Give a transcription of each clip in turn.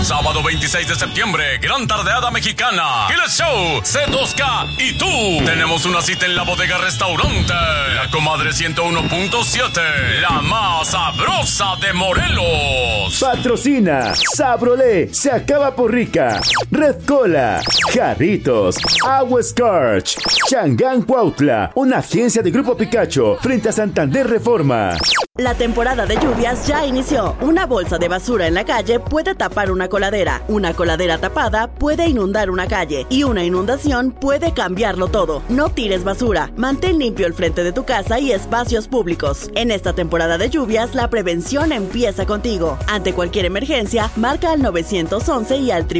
Sábado 26 de septiembre, gran tardeada mexicana. Killer Show, C2K y tú. Tenemos una cita en la bodega restaurante La Comadre 101.7, la más sabrosa de Morelos. Patrocina Sabrolé, se acaba por rica. Red Cola, Jarritos, Agua Scorch, Changán Cuautla, una agencia de Grupo Picacho frente a Santander Reforma. La temporada de lluvias ya inició. Una bolsa de basura en la calle puede tapar una coladera. Una coladera tapada puede inundar una calle. Y una inundación puede cambiarlo todo. No tires basura. Mantén limpio el frente de tu casa y espacios públicos. En esta temporada de lluvias, la prevención empieza contigo. Ante cualquier emergencia, marca al 911 y al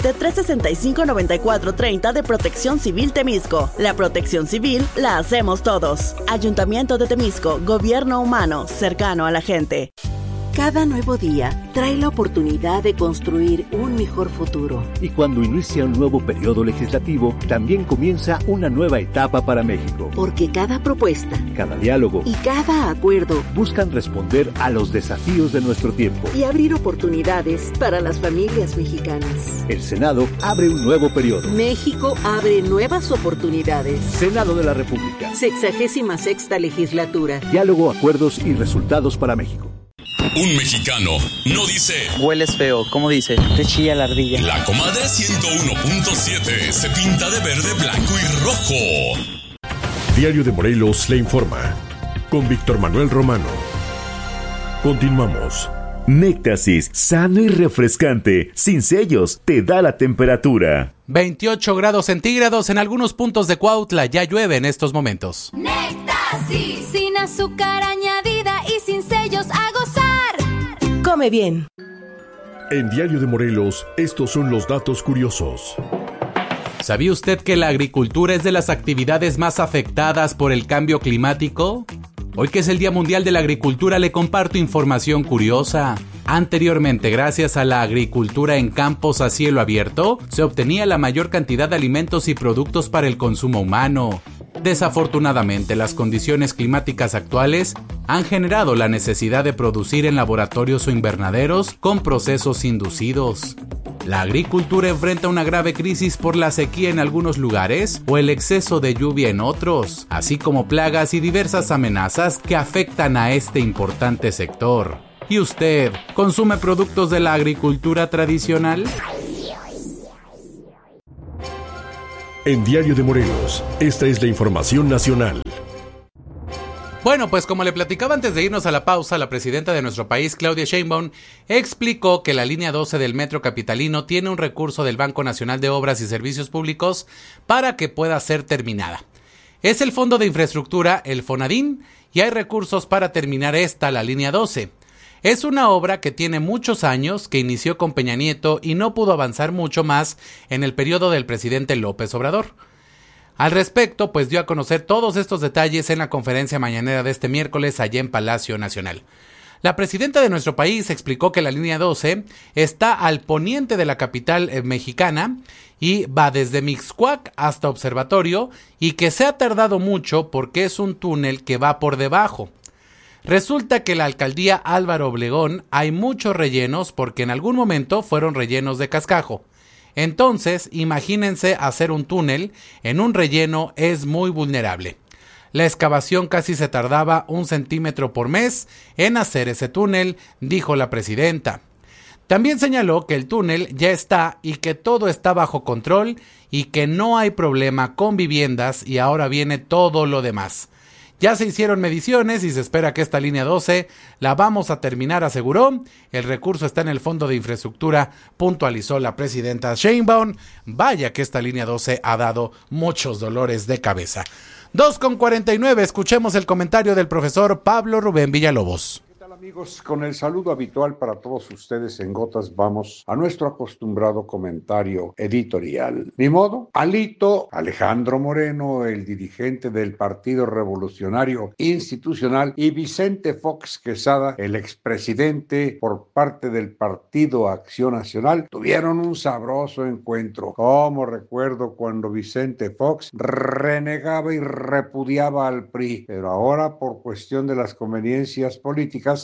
777-365-9430 de Protección Civil Temisco. La protección civil la hacemos todos. Ayuntamiento de Temisco, Gobierno humano, cercano a la gente. Cada nuevo día trae la oportunidad de construir un mejor futuro. Y cuando inicia un nuevo periodo legislativo, también comienza una nueva etapa para México. Porque cada propuesta, cada diálogo y cada acuerdo buscan responder a los desafíos de nuestro tiempo y abrir oportunidades para las familias mexicanas. El Senado abre un nuevo periodo. México abre nuevas oportunidades. Senado de la República. 66ª legislatura. Diálogo, acuerdos y resultados para México. Un mexicano no dice hueles feo, ¿cómo dice? Te chilla la ardilla. La Comadre 101.7 se pinta de verde, blanco y rojo. Diario de Morelos le informa. Con Víctor Manuel Romano. Continuamos. Néctasis, sano y refrescante, sin sellos, te da la temperatura. 28 grados centígrados en algunos puntos de Cuautla, ya llueve en estos momentos. Néctasis, sin azúcar añadida y sin sellos, a gozar. Come bien. En Diario de Morelos, estos son los datos curiosos. ¿Sabía usted que la agricultura es de las actividades más afectadas por el cambio climático? Hoy que es el Día Mundial de la Agricultura, le comparto información curiosa. Anteriormente, gracias a la agricultura en campos a cielo abierto, se obtenía la mayor cantidad de alimentos y productos para el consumo humano. Desafortunadamente, las condiciones climáticas actuales han generado la necesidad de producir en laboratorios o invernaderos con procesos inducidos. La agricultura enfrenta una grave crisis por la sequía en algunos lugares o el exceso de lluvia en otros, así como plagas y diversas amenazas que afectan a este importante sector. ¿Y usted consume productos de la agricultura tradicional? En Diario de Morelos, esta es la información nacional. Bueno, pues como le platicaba antes de irnos a la pausa, la presidenta de nuestro país, Claudia Sheinbaum, explicó que la línea 12 del Metro Capitalino tiene un recurso del Banco Nacional de Obras y Servicios Públicos para que pueda ser terminada. Es el Fondo de Infraestructura, el FONADIN, y hay recursos para terminar la línea 12. Es una obra que tiene muchos años, que inició con Peña Nieto y no pudo avanzar mucho más en el periodo del presidente López Obrador. Al respecto, pues dio a conocer todos estos detalles en la conferencia mañanera de este miércoles allá en Palacio Nacional. La presidenta de nuestro país explicó que la línea 12 está al poniente de la capital mexicana y va desde Mixcoac hasta Observatorio y que se ha tardado mucho porque es un túnel que va por debajo. Resulta que en la alcaldía Álvaro Obregón hay muchos rellenos porque en algún momento fueron rellenos de cascajo. Entonces, imagínense hacer un túnel en un relleno es muy vulnerable. La excavación casi se tardaba 1 centímetro por mes en hacer ese túnel, dijo la presidenta. También señaló que el túnel ya está y que todo está bajo control y que no hay problema con viviendas y ahora viene todo lo demás. Ya se hicieron mediciones y se espera que esta línea 12 la vamos a terminar, aseguró. El recurso está en el Fondo de Infraestructura, puntualizó la presidenta Sheinbaum. Vaya que esta línea 12 ha dado muchos dolores de cabeza. 2:49, escuchemos el comentario del profesor Pablo Rubén Villalobos. Amigos, con el saludo habitual para todos ustedes en Gotas, vamos a nuestro acostumbrado comentario editorial. Ni modo, Alito Alejandro Moreno, el dirigente del Partido Revolucionario Institucional, y Vicente Fox Quesada, el expresidente por parte del Partido Acción Nacional, tuvieron un sabroso encuentro. Como recuerdo cuando Vicente Fox renegaba y repudiaba al PRI, pero ahora por cuestión de las conveniencias políticas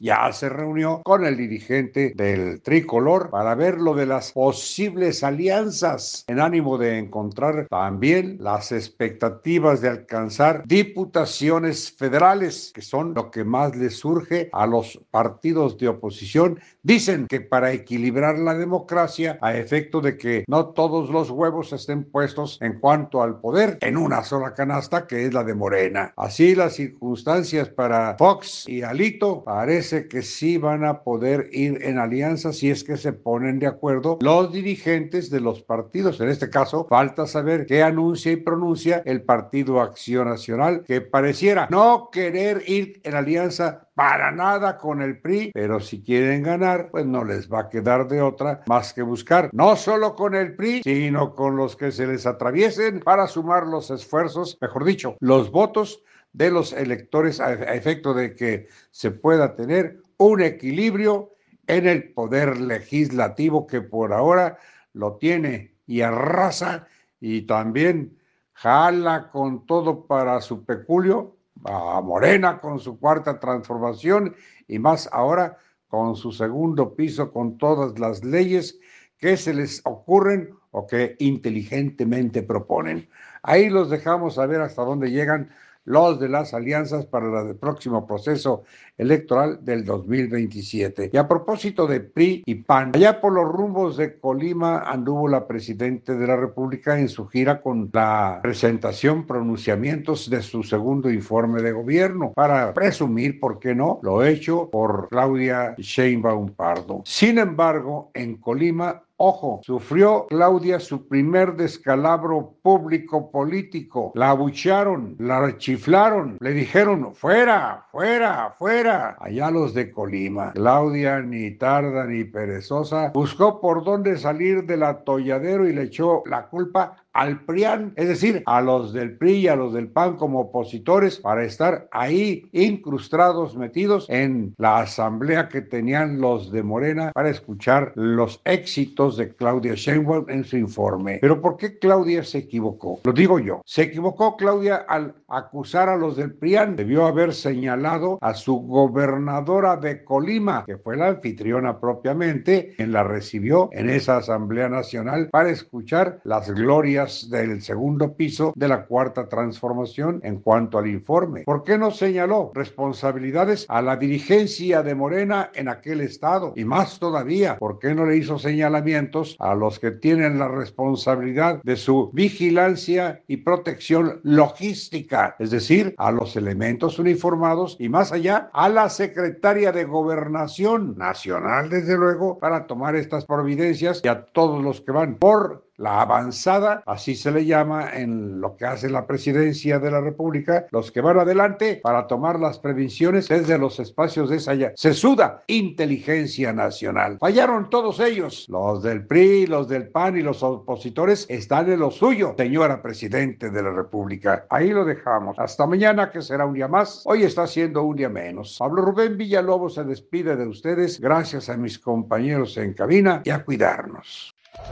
ya se reunió con el dirigente del tricolor para ver lo de las posibles alianzas en ánimo de encontrar también las expectativas de alcanzar diputaciones federales, que son lo que más les surge a los partidos de oposición. Dicen que para equilibrar la democracia, a efecto de que no todos los huevos estén puestos en cuanto al poder en una sola canasta, que es la de Morena. Así las circunstancias para Fox y Alito parece que sí van a poder ir en alianza si es que se ponen de acuerdo los dirigentes de los partidos. En este caso, falta saber qué anuncia y pronuncia el Partido Acción Nacional, que pareciera no querer ir en alianza para nada con el PRI, pero si quieren ganar, pues no les va a quedar de otra más que buscar, no solo con el PRI, sino con los que se les atraviesen para sumar los esfuerzos, mejor dicho, los votos de los electores a efecto de que se pueda tener un equilibrio en el poder legislativo, que por ahora lo tiene y arrasa y también jala con todo para su peculio a Morena con su cuarta transformación y más ahora con su segundo piso, con todas las leyes que se les ocurren o que inteligentemente proponen. Ahí los dejamos a ver hasta dónde llegan los de las alianzas para el próximo proceso electoral del 2027. Y a propósito de PRI y PAN, allá por los rumbos de Colima anduvo la Presidenta de la República en su gira con la presentación, pronunciamientos de su segundo informe de gobierno, para presumir, ¿por qué no?, lo hecho por Claudia Sheinbaum Pardo. Sin embargo, en Colima, ojo, sufrió Claudia su primer descalabro público político. La abuchearon, la chiflaron, le dijeron fuera, fuera, fuera. Allá los de Colima. Claudia, ni tarda ni perezosa, buscó por dónde salir del atolladero y le echó la culpa al PRIAN, es decir, a los del PRI y a los del PAN como opositores, para estar ahí incrustados, metidos en la asamblea que tenían los de Morena para escuchar los éxitos de Claudia Sheinbaum en su informe. Pero ¿por qué Claudia se equivocó? Lo digo yo. Se equivocó Claudia al acusar a los del PRIAN. Debió haber señalado a su gobernadora de Colima, que fue la anfitriona propiamente, quien la recibió en esa asamblea nacional para escuchar las glorias del segundo piso de la cuarta transformación en cuanto al informe. ¿Por qué no señaló responsabilidades a la dirigencia de Morena en aquel estado? Y más todavía, ¿por qué no le hizo señalamientos a los que tienen la responsabilidad de su vigilancia y protección logística? Es decir, a los elementos uniformados y más allá, a la secretaria de Gobernación Nacional, desde luego, para tomar estas providencias, y a todos los que van por la avanzada, así se le llama en lo que hace la presidencia de la República, los que van adelante para tomar las previsiones desde los espacios de esa sesuda inteligencia nacional. Fallaron todos ellos, los del PRI, los del PAN y los opositores están en lo suyo, señora Presidente de la República. Ahí lo dejamos. Hasta mañana, que será un día más. Hoy está siendo un día menos. Pablo Rubén Villalobos se despide de ustedes. Gracias a mis compañeros en cabina y a cuidarnos.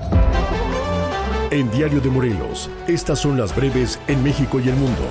En Diario de Morelos, estas son las breves en México y el mundo.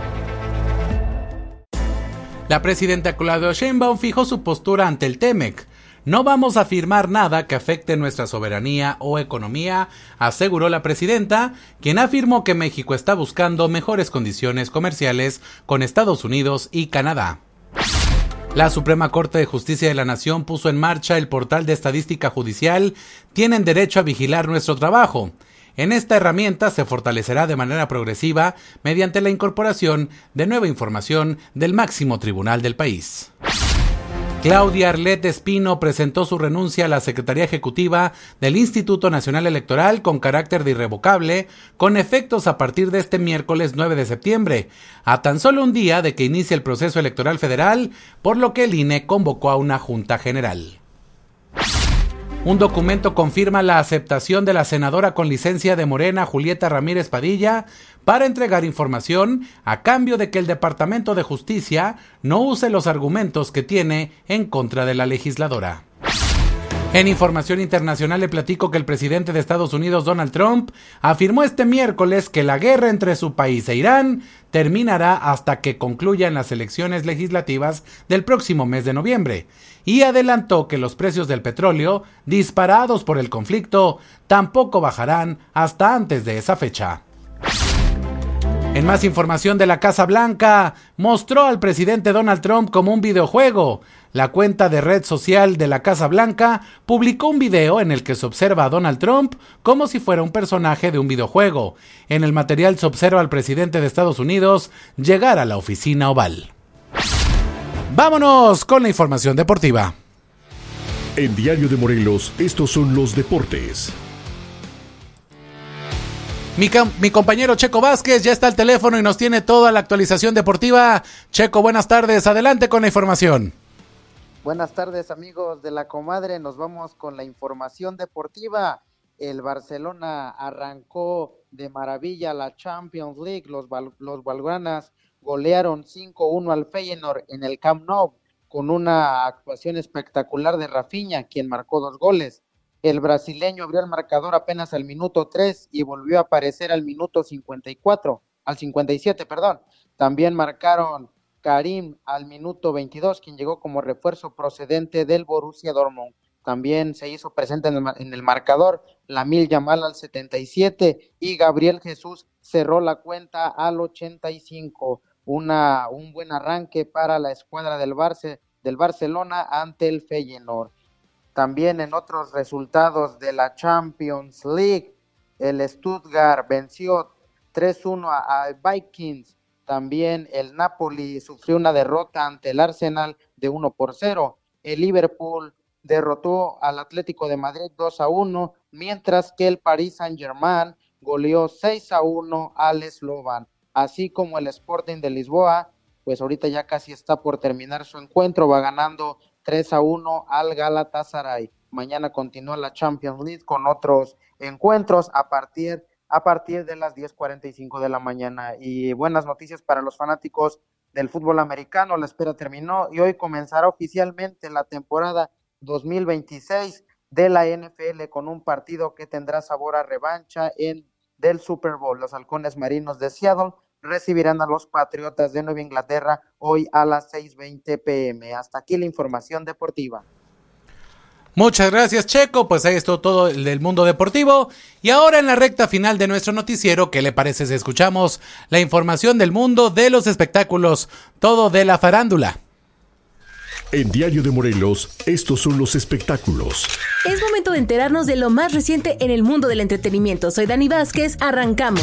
La presidenta Claudia Sheinbaum fijó su postura ante el TEMEC. No vamos a firmar nada que afecte nuestra soberanía o economía, aseguró la presidenta, quien afirmó que México está buscando mejores condiciones comerciales con Estados Unidos y Canadá. La Suprema Corte de Justicia de la Nación puso en marcha el portal de estadística judicial Tienen derecho a vigilar nuestro trabajo. En esta herramienta se fortalecerá de manera progresiva mediante la incorporación de nueva información del máximo tribunal del país. Claudia Arlet Espino presentó su renuncia a la Secretaría Ejecutiva del Instituto Nacional Electoral con carácter de irrevocable, con efectos a partir de este miércoles 9 de septiembre, a tan solo un día de que inicie el proceso electoral federal, por lo que el INE convocó a una Junta General. Un documento confirma la aceptación de la senadora con licencia de Morena, Julieta Ramírez Padilla, para entregar información a cambio de que el Departamento de Justicia no use los argumentos que tiene en contra de la legisladora. En información internacional le platico que el presidente de Estados Unidos, Donald Trump, afirmó este miércoles que la guerra entre su país e Irán terminará hasta que concluyan las elecciones legislativas del próximo mes de noviembre, y adelantó que los precios del petróleo, disparados por el conflicto, tampoco bajarán hasta antes de esa fecha. En más información de la Casa Blanca, mostró al presidente Donald Trump como un videojuego. La cuenta de red social de la Casa Blanca publicó un video en el que se observa a Donald Trump como si fuera un personaje de un videojuego. En el material se observa al presidente de Estados Unidos llegar a la oficina oval. Vámonos con la información deportiva. En Diario de Morelos, estos son los deportes. Mi compañero Checo Vázquez ya está al teléfono y nos tiene toda la actualización deportiva. Checo, buenas tardes. Adelante con la información. Buenas tardes, amigos de la comadre. Nos vamos con la información deportiva. El Barcelona arrancó de maravilla la Champions League. Los blaugranas golearon 5-1 al Feyenoord en el Camp Nou con una actuación espectacular de Rafinha, quien marcó 2 goles. El brasileño abrió el marcador apenas al minuto 3 y volvió a aparecer al minuto 57. También marcaron Karim al minuto 22, quien llegó como refuerzo procedente del Borussia Dortmund. También se hizo presente en el marcador Lamine Yamal al 77 y Gabriel Jesús cerró la cuenta al 85. Un buen arranque para la escuadra del Barcelona ante el Feyenoord. También en otros resultados de la Champions League, el Stuttgart venció 3-1 a Vikings. También el Napoli sufrió una derrota ante el Arsenal de 1-0. El Liverpool derrotó al Atlético de Madrid 2-1, mientras que el Paris Saint-Germain goleó 6-1 al Slovan. Así como el Sporting de Lisboa, pues ahorita ya casi está por terminar su encuentro, va ganando 3-1 al Galatasaray. Mañana continúa la Champions League con otros encuentros a partir de las 10:45 de la mañana. Y buenas noticias para los fanáticos del fútbol americano. La espera terminó y hoy comenzará oficialmente la temporada 2026 de la NFL con un partido que tendrá sabor a revancha del Super Bowl. Los Halcones Marinos de Seattle recibirán a los Patriotas de Nueva Inglaterra hoy a las 6:20 p.m. Hasta aquí la información deportiva. Muchas gracias, Checo. Pues ahí está todo el del mundo deportivo. Y ahora en la recta final de nuestro noticiero, ¿qué le parece si escuchamos la información del mundo de los espectáculos? Todo de la farándula. En Diario de Morelos, estos son los espectáculos. Es momento de enterarnos de lo más reciente en el mundo del entretenimiento. Soy Dani Vázquez, arrancamos.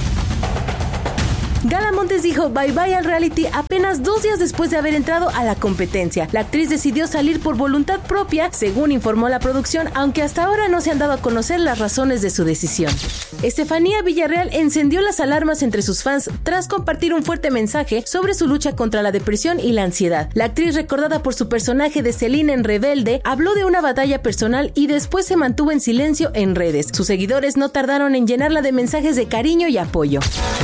Gala Montes dijo bye bye al reality apenas 2 días después de haber entrado a la competencia. La actriz decidió salir por voluntad propia, según informó la producción, aunque hasta ahora no se han dado a conocer las razones de su decisión. Estefanía Villarreal encendió las alarmas entre sus fans tras compartir un fuerte mensaje sobre su lucha contra la depresión y la ansiedad. La actriz, recordada por su personaje de Selena en Rebelde, habló de una batalla personal y después se mantuvo en silencio en redes. Sus seguidores no tardaron en llenarla de mensajes de cariño y apoyo.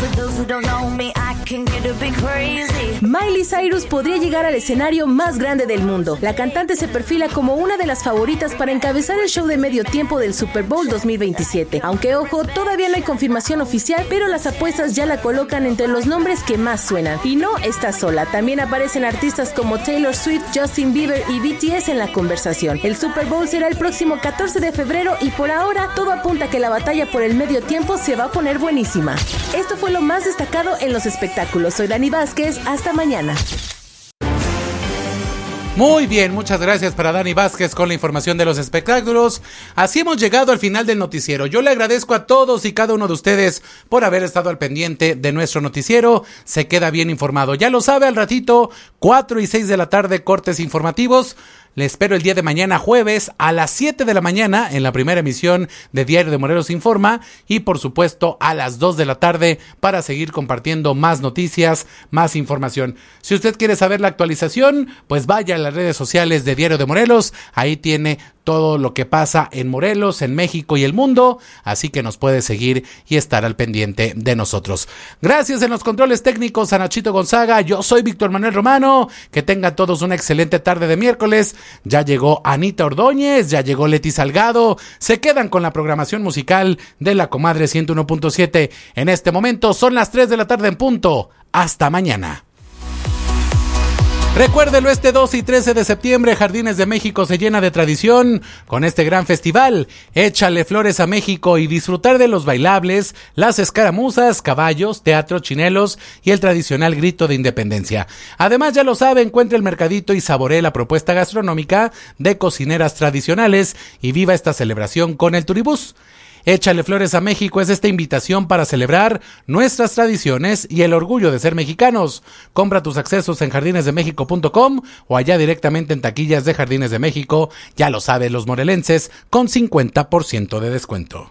Miley Cyrus podría llegar al escenario más grande del mundo. La cantante se perfila como una de las favoritas para encabezar el show de medio tiempo del Super Bowl 2027. Aunque, ojo, todavía no hay confirmación oficial, pero las apuestas ya la colocan entre los nombres que más suenan. Y no está sola. También aparecen artistas como Taylor Swift, Justin Bieber y BTS en la conversación. El Super Bowl será el próximo 14 de febrero y por ahora todo apunta a que la batalla por el medio tiempo se va a poner buenísima. Esto fue lo más destacado en los espectáculos. Soy Dani Vázquez, hasta mañana. Muy bien, muchas gracias para Dani Vázquez con la información de los espectáculos. Así hemos llegado al final del noticiero. Yo le agradezco a todos y cada uno de ustedes por haber estado al pendiente de nuestro noticiero. Se queda bien informado. Ya lo sabe, al ratito, 4 y 6 de la tarde, cortes informativos. Le espero el día de mañana jueves a las 7 de la mañana en la primera emisión de Diario de Morelos Informa y por supuesto a las 2 de la tarde para seguir compartiendo más noticias, más información. Si usted quiere saber la actualización, pues vaya a las redes sociales de Diario de Morelos, ahí tiene todo lo que pasa en Morelos, en México y el mundo, así que nos puede seguir y estar al pendiente de nosotros. Gracias en los controles técnicos a Nachito Gonzaga, yo soy Víctor Manuel Romano, que tengan todos una excelente tarde de miércoles. Ya llegó Anita Ordóñez, ya llegó Leti Salgado, se quedan con la programación musical de La Comadre 101.7. En este momento son las 3 de la tarde en punto. Hasta mañana. Recuérdelo, este 2 y 13 de septiembre Jardines de México se llena de tradición con este gran festival. Échale flores a México y disfrutar de los bailables, las escaramuzas, caballos, teatro, chinelos y el tradicional grito de independencia. Además, ya lo sabe, encuentre el mercadito y saboree la propuesta gastronómica de cocineras tradicionales y viva esta celebración con el Turibús. Échale flores a México es esta invitación para celebrar nuestras tradiciones y el orgullo de ser mexicanos. Compra tus accesos en jardinesdemexico.com o allá directamente en taquillas de Jardines de México, ya lo saben los morelenses, con 50% de descuento.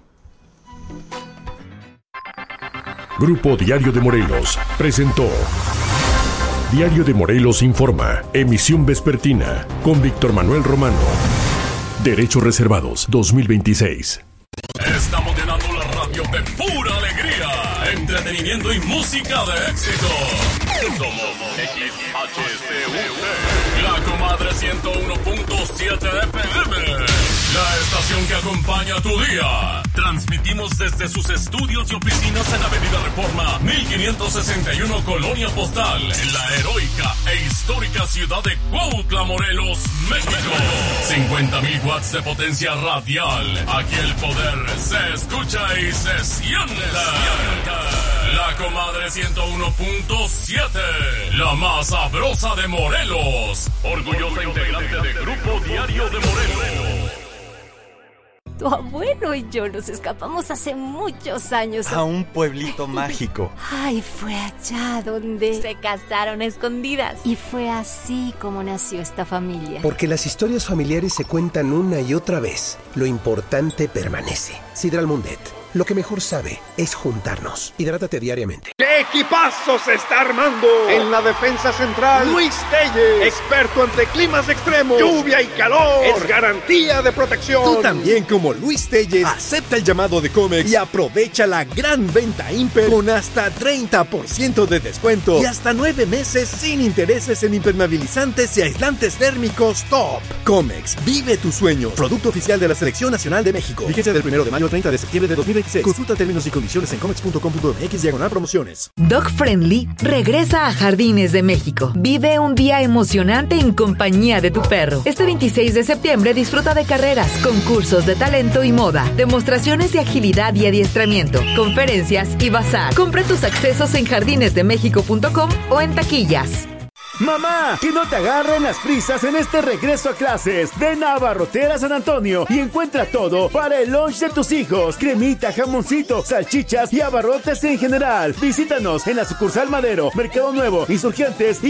Grupo Diario de Morelos presentó Diario de Morelos Informa, emisión vespertina, con Víctor Manuel Romano. Derechos reservados 2026. Estamos llenando la radio de pura alegría, entretenimiento y música de éxito. Somos XHCUT, La Comadre 101.7 FM, la estación que acompaña tu día. Transmitimos desde sus estudios y oficinas en Avenida Reforma 1561, Colonia Postal, en la heroica e histórica ciudad de Cuautla, Morelos, México. 50,000 watts de potencia radial. Aquí el poder se escucha y se siente. La Comadre 101.7, la más sabrosa de Morelos. Orgullosa integrante de Grupo Diario de Morelos. Tu abuelo y yo nos escapamos hace muchos años a un pueblito mágico. Ay, fue allá donde se casaron a escondidas. Y fue así como nació esta familia. Porque las historias familiares se cuentan una y otra vez. Lo importante permanece. Sidral Mundet. Lo que mejor sabe es juntarnos. Hidrátate diariamente. ¡Qué equipazo se está armando! En la defensa central, Luis Telles, experto ante climas extremos, lluvia y calor, es garantía de protección. Tú también, como Luis Telles, acepta el llamado de Comex y aprovecha la gran venta Imper con hasta 30% de descuento y hasta 9 meses sin intereses en impermeabilizantes y aislantes térmicos top. Comex, vive tus sueños. Producto oficial de la Selección Nacional de México. Vigencia del 1 de mayo al 30 de septiembre de 2026. Consulta términos y condiciones en comex.com.mx/promociones. Dog Friendly regresa a Jardines de México. Vive un día emocionante en compañía de tu perro. Este 26 de septiembre disfruta de carreras, concursos de talento y moda, demostraciones de agilidad y adiestramiento, conferencias y bazar. Compra tus accesos en jardinesdemexico.com o en taquillas. Mamá, que no te agarren las prisas en este regreso a clases. Ven a Abarrotera San Antonio y encuentra todo para el lunch de tus hijos. Cremita, jamoncito, salchichas y abarrotes en general. Visítanos en la sucursal Madero, Mercado Nuevo, Insurgentes y